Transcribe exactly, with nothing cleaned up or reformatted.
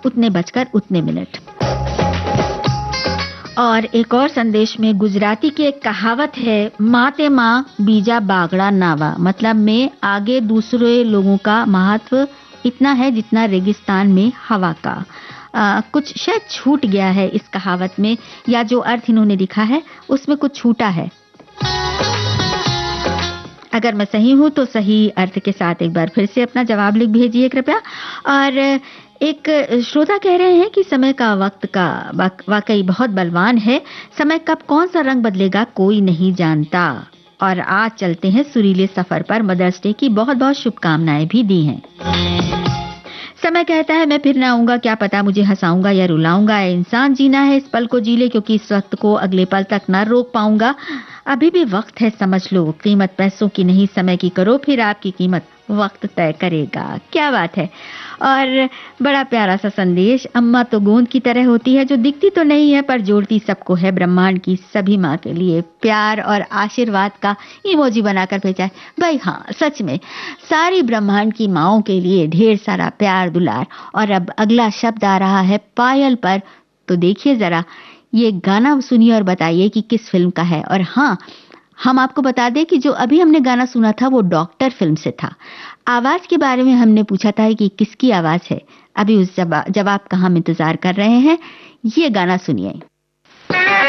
उतने बजकर उतने मिनट। और एक और संदेश में गुजराती की एक कहावत है, माते माँ बीजा बागड़ा नावा, मतलब में आगे दूसरे लोगों का महत्व इतना है जितना रेगिस्तान में हवा का। आ, कुछ शायद छूट गया है इस कहावत में, या जो अर्थ इन्होंने लिखा है उसमें कुछ छूटा है। अगर मैं सही हूं तो सही अर्थ के साथ एक बार फिर से अपना जवाब लिख भेजिए कृपया। और एक श्रोता कह रहे हैं कि समय का वक्त का वाकई बहुत बलवान है, समय कब कौन सा रंग बदलेगा कोई नहीं जानता। और आज चलते हैं सुरीले सफर पर। मदर्स डे की बहुत बहुत शुभकामनाएं भी दी हैं। समय कहता है मैं फिर ना आऊंगा, क्या पता मुझे हंसाऊंगा या रुलाऊंगा। इंसान जीना है इस पल को जी ले, क्योंकि इस वक्त को अगले पल तक ना रोक पाऊंगा। अभी भी वक्त है समझ लो, कीमत पैसों की नहीं समय की करो, फिर आपकी कीमत वक्त तय करेगा। क्या बात है। और बड़ा प्यारा सा संदेश, अम्मा तो गोंद की तरह होती है जो दिखती तो नहीं है पर जोड़ती सबको है। ब्रह्मांड की सभी माँ के लिए प्यार और आशीर्वाद का इमोजी बनाकर भेजा है। भाई हाँ, सच में सारी ब्रह्मांड की माँओं के लिए ढेर सारा प्यार दुलार। और अब अगला शब्द आ रहा है पायल पर, तो देखिए जरा ये गाना सुनिए और बताइए कि किस फिल्म का है। और हाँ, हम आपको बता दें कि जो अभी हमने गाना सुना था वो डॉक्टर फिल्म से था। आवाज के बारे में हमने पूछा था कि किसकी आवाज है, अभी उस जवाब जवाब का हम इंतजार कर रहे हैं। ये गाना सुनिए।